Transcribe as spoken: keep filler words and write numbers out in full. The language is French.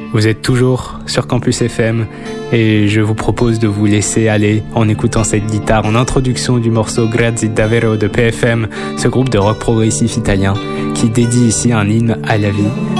Vous êtes toujours sur Campus F M et je vous propose de vous laisser aller en écoutant cette guitare en introduction du morceau Grazie davvero de P F M, ce groupe de rock progressif italien qui dédie ici un hymne à la vie